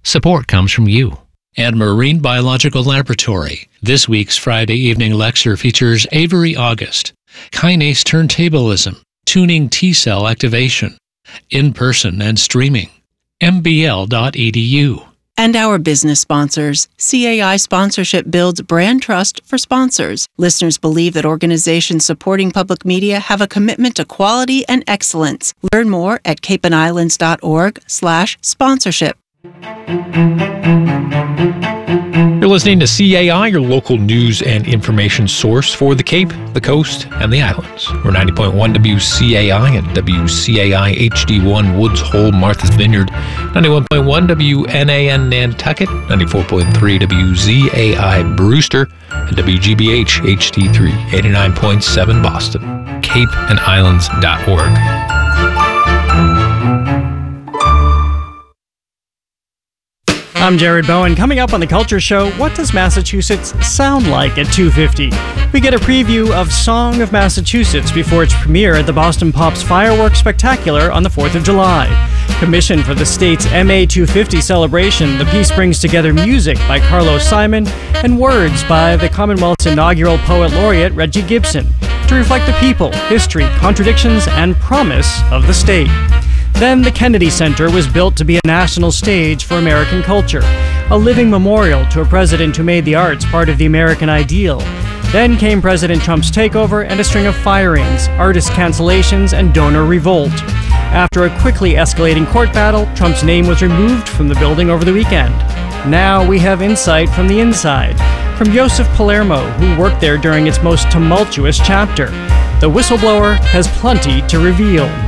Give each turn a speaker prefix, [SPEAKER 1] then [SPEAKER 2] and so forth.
[SPEAKER 1] Support comes from you.
[SPEAKER 2] And Marine Biological Laboratory. This week's Friday evening lecture features Avery August, kinase turntablism, tuning T-cell activation, in-person and streaming, mbl.edu.
[SPEAKER 3] And our business sponsors. CAI sponsorship builds brand trust for sponsors. Listeners believe that organizations supporting public media have a commitment to quality and excellence. Learn more at capeandislands.org/sponsorship.
[SPEAKER 4] You're listening to CAI, your local news and information source for the Cape, the Coast, and the Islands. We're 90.1 WCAI and WCAI HD1 Woods Hole, Martha's Vineyard, 91.1 WNAN Nantucket, 94.3 WZAI Brewster, and WGBH HD3, 89.7 Boston. CapeandIslands.org.
[SPEAKER 5] I'm Jared Bowen. Coming up on The Culture Show, what does Massachusetts sound like at 2:50? We get a preview of Song of Massachusetts before its premiere at the Boston Pops Fireworks Spectacular on the 4th of July. Commissioned for the state's MA 250 celebration, the piece brings together music by Carlos Simon and words by the Commonwealth's inaugural Poet Laureate, Reggie Gibson, to reflect the people, history, contradictions, and promise of the state. Then the Kennedy Center was built to be a national stage for American culture, a living memorial to a president who made the arts part of the American ideal. Then came President Trump's takeover and a string of firings, artist cancellations, and donor revolt. After a quickly escalating court battle, Trump's name was removed from the building over the weekend. Now we have insight from the inside, from Joseph Palermo, who worked there during its most tumultuous chapter. The whistleblower has plenty to reveal.